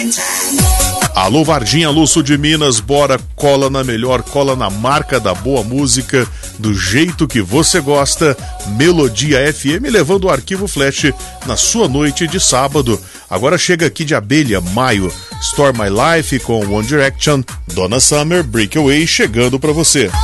Alô Varginha, alô Sul de Minas, bora, cola na melhor, cola na marca da boa música, do jeito que você gosta, Melodia FM, levando o arquivo flash na sua noite de sábado. Agora chega aqui de abelha, maio, Store My Life com One Direction, Donna Summer, Breakaway chegando pra você.